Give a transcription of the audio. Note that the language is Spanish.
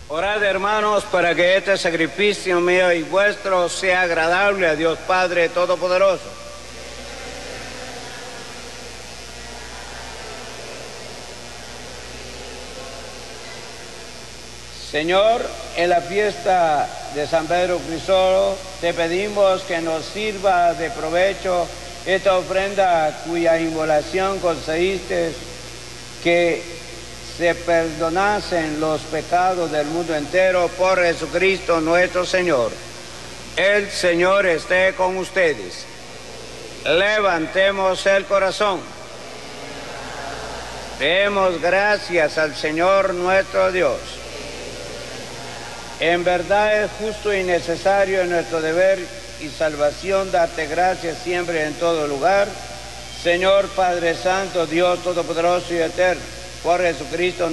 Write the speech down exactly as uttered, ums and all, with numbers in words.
Orad, hermanos, para que este sacrificio mío y vuestro sea agradable a Dios Padre Todopoderoso. Señor, en la fiesta de San Pedro Crisólogo, te pedimos que nos sirva de provecho esta ofrenda cuya inmolación concediste, que se perdonasen los pecados del mundo entero por Jesucristo nuestro Señor. El Señor esté con ustedes. Levantemos el corazón. Demos gracias al Señor nuestro Dios. En verdad es justo y necesario en nuestro deber y salvación darte gracias siempre y en todo lugar, Señor Padre Santo, Dios Todopoderoso y Eterno, por Jesucristo